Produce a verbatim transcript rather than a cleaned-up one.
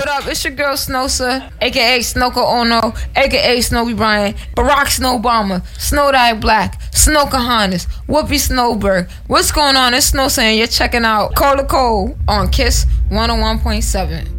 What up? It's your girl Snowsa, aka Snoka Ono, aka Snowy Bryan, Barack Snow Obama, Snow Dye Black, Snoka Hannes, Whoopi Snowberg. What's going on? It's Snowsa, and you're checking out Cola Cole on Kiss one oh one point seven.